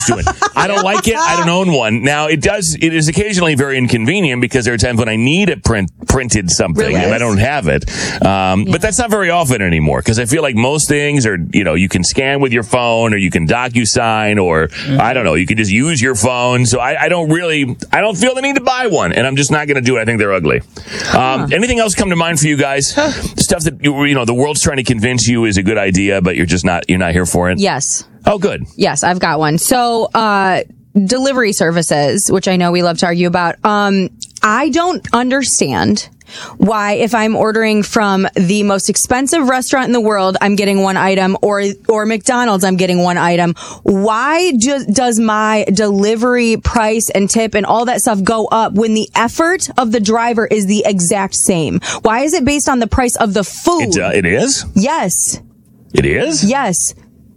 to it. I don't like it. I don't own one. Now, it is occasionally very inconvenient because there are times when I need a printed something Really? and I don't have it. But that's not very often anymore because I feel like most things are, you can scan with your phone or you can DocuSign or I don't know, you can just use your phone. So I don't feel the need to buy one and I'm just not going to do it. I think they're ugly. Anything else come to mind for you guys? Stuff that, the world's trying to convince you is a good idea, but you're not here for it? Yes. Oh, good. Yes, I've got one. So, delivery services, which I know we love to argue about. I don't understand why, if I'm ordering from the most expensive restaurant in the world, I'm getting one item, or McDonald's, I'm getting one item. Why does my delivery price and tip and all that stuff go up when the effort of the driver is the exact same? Why is it based on the price of the food? It is? Yes. It is? Yes.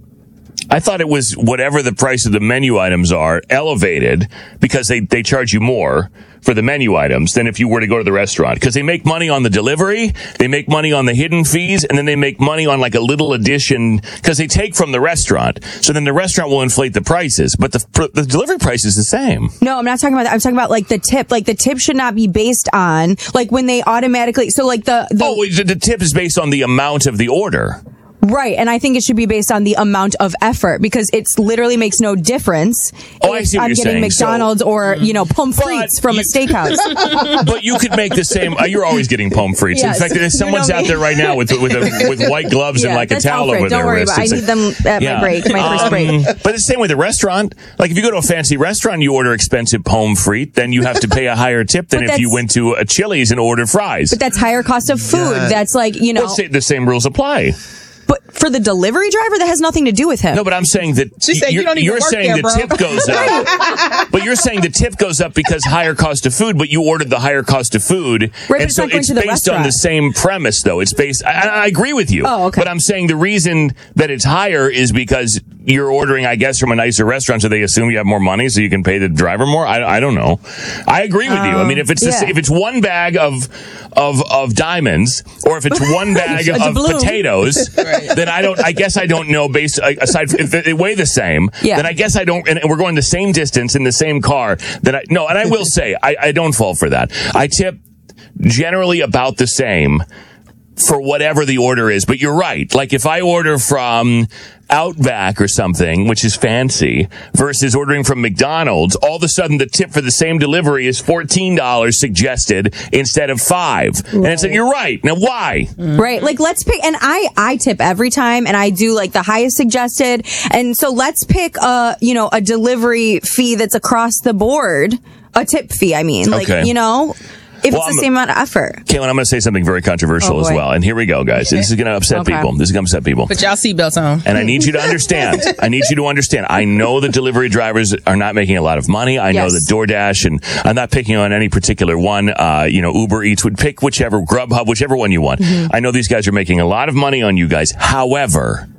I thought it was whatever the price of the menu items are elevated because they charge you more for the menu items than if you were to go to the restaurant because they make money on the delivery, they make money on the hidden fees, and then they make money on like a little addition because they take from the restaurant. So then the restaurant will inflate the prices, but the delivery price is the same. No, I'm not talking about that. I'm talking about like the tip. Like the tip should not be based on like when they automatically. So like the tip is based on the amount of the order. Right, and I think it should be based on the amount of effort because it literally makes no difference if I'm getting McDonald's or pommes frites from a steakhouse. But you could make the same. You're always getting pommes frites. Yes. In fact, there's someone's out there right now with white gloves and like a towel over their wrist. Don't worry about it. I need them at my break, my first break. But it's the same with the restaurant. Like if you go to a fancy restaurant, you order expensive pommes frites, then you have to pay a higher tip than if you went to a Chili's and ordered fries. But that's higher cost of food. Yeah. That's like Well, the same rules apply. But for the delivery driver, that has nothing to do with him. No, but I'm saying that you're saying the tip goes up. But you're saying the tip goes up because higher cost of food, but you ordered the higher cost of food. Right, and so it's based on the same premise, though. It's based, I agree with you. Oh, okay. But I'm saying the reason that it's higher is because you're ordering, I guess, from a nicer restaurant, so they assume you have more money, so you can pay the driver more. I don't know. I agree with you. I mean, if it's one bag of diamonds, or if it's one bag of potatoes, then I guess I don't know. Aside from, if they weigh the same, then I guess I don't. And we're going the same distance in the same car. And I will say I don't fall for that. I tip generally about the same for whatever the order is. But you're right. Like if I order from Outback or something, which is fancy, versus ordering from McDonald's, all of a sudden the tip for the same delivery is $14 suggested instead of $5. Right. And it's like, you're right. Now why? Right. Like let's pick, and I tip every time and I do like the highest suggested. And so let's pick a delivery fee that's across the board. A tip fee, I mean. Okay. If it's the same amount of effort. Caitlin, I'm going to say something very controversial as well. And here we go, guys. This is going to upset people. This is going to upset people. Put y'all seatbelts on. And I need you to understand. I know that delivery drivers are not making a lot of money. I know that DoorDash, and I'm not picking on any particular one. Uber Eats would pick whichever, Grubhub, whichever one you want. Mm-hmm. I know these guys are making a lot of money on you guys. However,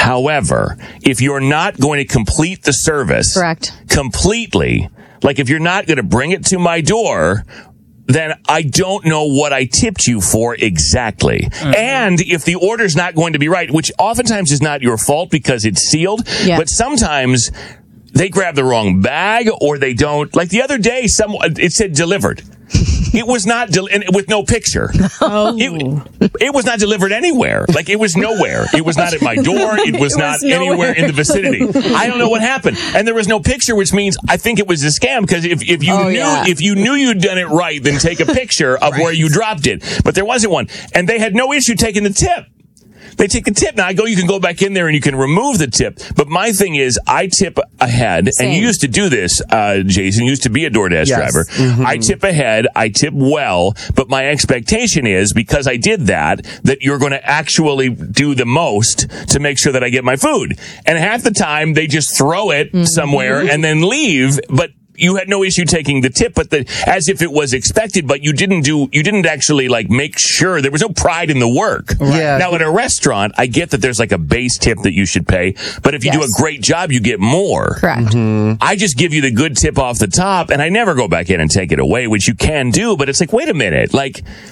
if you're not going to complete the service completely, like if you're not going to bring it to my door, then I don't know what I tipped you for exactly. Mm-hmm. And if the order's not going to be right, which oftentimes is not your fault because it's sealed, but sometimes they grab the wrong bag or they don't. Like the other day, it said delivered. It was not, with no picture. Oh. It was not delivered anywhere. Like, it was nowhere. It was not at my door. It was not anywhere in the vicinity. I don't know what happened. And there was no picture, which means I think it was a scam, because if you knew you'd done it right, then take a picture of where you dropped it. But there wasn't one. And they had no issue taking the tip. They take the tip. Now, you can go back in there and you can remove the tip. But my thing is, I tip ahead. Same. And you used to do this, Jason. You used to be a DoorDash driver. Mm-hmm. I tip ahead. I tip well. But my expectation is, because I did that you're going to actually do the most to make sure that I get my food. And half the time, they just throw it somewhere and then leave. But you had no issue taking the tip, but as if it was expected, but you didn't actually make sure. There was no pride in the work. Right. Yeah. Now at a restaurant, I get that there's a base tip that you should pay, but if you do a great job, you get more. Correct. Mm-hmm. I just give you the good tip off the top, and I never go back in and take it away, which you can do, but it's wait a minute.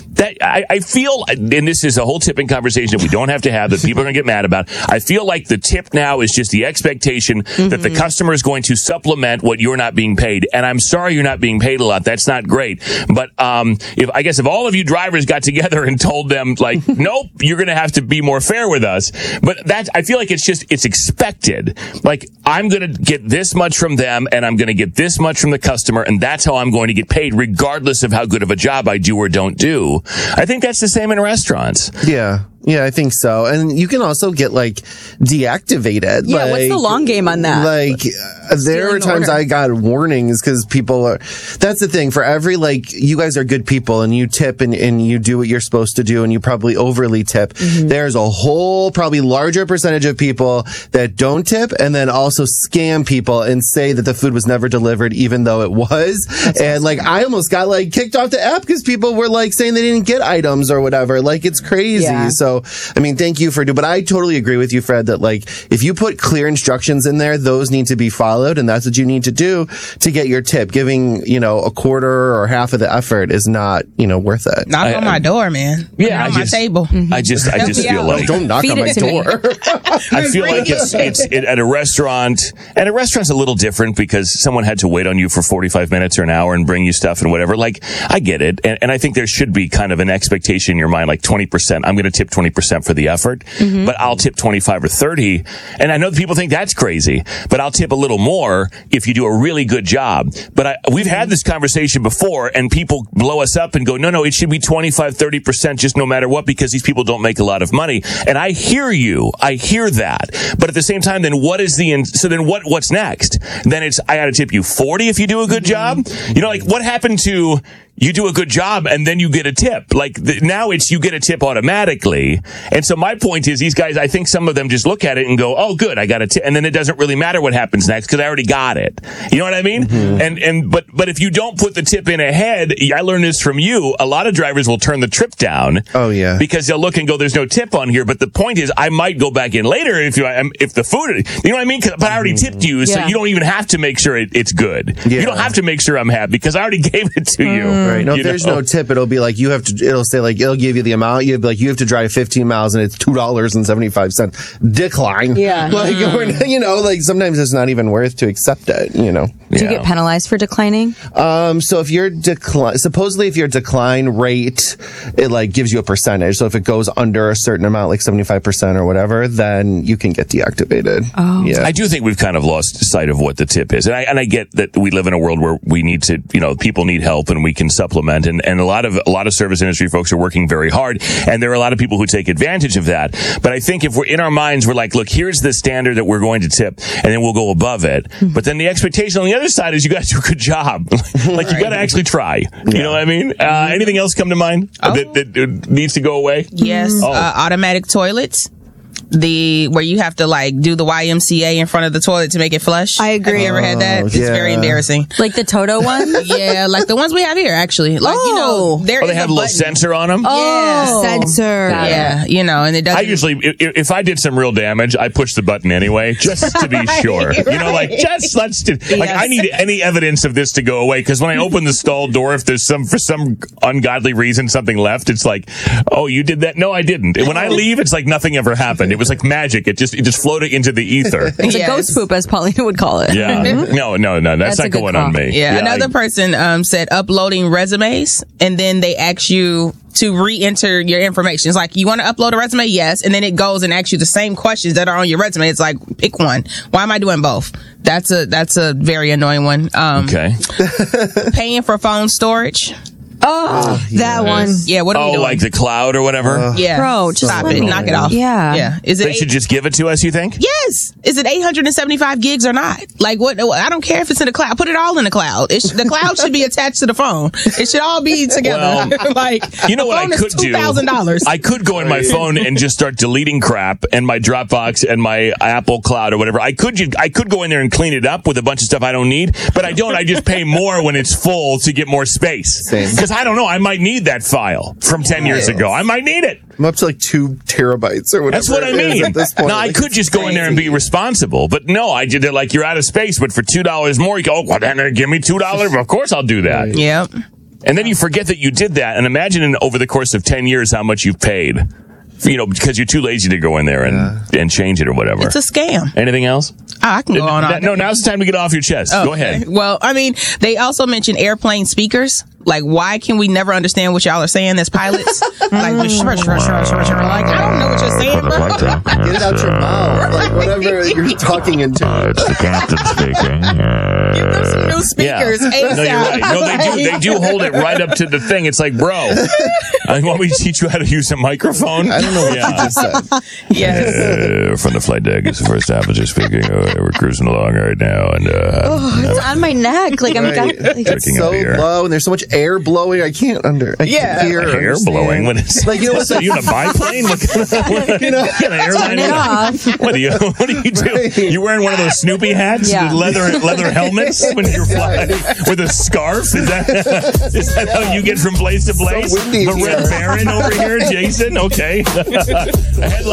that I feel, and this is a whole tipping conversation that we don't have to have, that people are going to get mad about. I feel like the tip now is just the expectation that the customer is going to supplement what you're not being paid. And I'm sorry you're not being paid a lot. That's not great. But if all of you drivers got together and told them, like, nope, you're going to have to be more fair with us. But I feel like it's expected. Like, I'm going to get this much from them and I'm going to get this much from the customer, and that's how I'm going to get paid regardless of how good of a job I do or don't do. I think that's the same in restaurants. Yeah, I think so. And you can also get, like, deactivated. Yeah, what's the long game on that? Like, there were times I got warnings because people are... That's the thing. For every, like, you guys are good people and you tip and you do what you're supposed to do and you probably overly tip. There's a whole, probably larger percentage of people that don't tip and then also scam people and say that the food was never delivered even though it was. And, like, I almost got, like, kicked off the app because people were, like, saying they didn't get items or whatever. Like, it's crazy. Yeah. So, I mean, thank you for but I totally agree with you, Fred, that, like, if you put clear instructions in there, those need to be followed, and that's what you need to do to get your tip. Giving, a quarter or half of the effort is not, worth it. Knock on my door, man. Yeah, on my table. I just feel like, don't knock on my door. I feel like it's at a restaurant, and a restaurant's a little different because someone had to wait on you for 45 minutes or an hour and bring you stuff and whatever. Like, I get it. And I think there should be kind of an expectation in your mind, like 20%. I'm going to tip 20% for the effort, but I'll tip 25 or 30. And I know that people think that's crazy, but I'll tip a little more if you do a really good job. But we've had this conversation before, and people blow us up and go, no, it should be 25, 30% just no matter what, because these people don't make a lot of money. And I hear you. I hear that. But at the same time, then what's next? Then I got to tip you 40 if you do a good job. Like, what happened to you do a good job and then you get a tip? Like, now it's you get a tip automatically. And so my point is, these guys, I think some of them just look at it and go, oh, good, I got a tip. And then it doesn't really matter what happens next because I already got it. You know what I mean? But if you don't put the tip in ahead, I learned this from you, a lot of drivers will turn the trip down. Oh, yeah. Because they'll look and go, there's no tip on here. But the point is, I might go back in later if the food, you know what I mean? But I already tipped you, so you don't even have to make sure it's good. Yeah. You don't have to make sure I'm happy because I already gave it to you. Right. No, if there's no tip, it'll be like it'll say, like, it'll give you the amount. You'll be like, you have to drive 15 miles and it's $2.75. Decline. Yeah. Like, like sometimes it's not even worth to accept it, Do you get penalized for declining? So if you're supposedly if your decline rate, it like gives you a percentage. So if it goes under a certain amount, like 75% or whatever, then you can get deactivated. Oh. Yeah. I do think we've kind of lost sight of what the tip is. And I get that we live in a world where we need to, people need help and we can supplement. And a lot of service industry folks are working very hard. And there are a lot of people who take advantage of that. But I think if we're in our minds, we're like, look, here's the standard that we're going to tip, and then we'll go above it. But then the expectation on the other side is you got to do a good job. Like, you got to actually try. You know what I mean? Anything else come to mind that needs to go away? Yes. Automatic toilets. Where you have to like do the YMCA in front of the toilet to make it flush. I agree. Have you ever had that? It's very embarrassing. Like the Toto one? Yeah, like the ones we have here, actually. Like, they have a little sensor on them? Oh, sensor. Yeah, and it doesn't. I usually, if I did some real damage, I push the button anyway, just to be sure. I need any evidence of this to go away, because when I open the stall door, if there's for some ungodly reason, something left, it's like, oh, you did that? No, I didn't. And when I leave, it's like nothing ever happened. It was like magic. It just floated into the ether. It's a ghost poop, as Paulina would call it. Yeah. No. That's not going on me. Yeah. Another person said uploading resumes, and then they ask you to re-enter your information. It's like, you want to upload a resume? Yes. And then it goes and asks you the same questions that are on your resume. It's like, pick one. Why am I doing both? That's a very annoying one. Okay. Paying for phone storage. Oh, that one. Yeah, what are we doing? Like the cloud or whatever? Yeah. Bro, just stop it. Knock it off. Yeah. Yeah. They should just give it to us, you think? Yes. Is it 875 gigs or not? Like, what? I don't care if it's in the cloud. Put it all in the cloud. The cloud should be attached to the phone. It should all be together. Well, you know what I could do? $2,000. I could go in my phone and just start deleting crap and my Dropbox and my Apple Cloud or whatever. I could go in there and clean it up with a bunch of stuff I don't need, but I don't. I just pay more when it's full to get more space. Because I don't know. I might need that file from 10 years ago. I might need it. I'm up to like 2 terabytes or whatever. That's what I mean. At this point. Now, I could just go in there and be responsible, but no, they're like, you're out of space, but for $2 more, you go, oh, well, then give me $2. Of course I'll do that. Yep. And then you forget that you did that. And imagine over the course of 10 years how much you've paid. Because you're too lazy to go in there and change it or whatever. It's a scam. Anything else? I can go on. No, now's the time to get off your chest. Go ahead. Well, I mean, they also mentioned airplane speakers. Like, why can we never understand what y'all are saying as pilots? Like, I don't know what you're saying, bro. Get it out your mouth. Like, whatever you're talking into. It's the captain speaking. Give them some new speakers. Yeah. No, you're right. No, they do hold it right up to the thing. It's like, bro, I want me to teach you how to use a microphone. I don't know what you just said. Yes. From the flight deck, it's the first officer speaking. We're cruising along right now, and it's on my neck. Like I'm it's so low, and there's so much air blowing. I can't hear air blowing. When it's like, you know, are you in a biplane? What kind of airline? Turn it off. What do you do? Right. You wearing one of those Snoopy hats, Yeah. leather helmets when you're flying with a scarf? Is that how you get from place to place? So windy the here. Red Baron over here, Jason. Okay.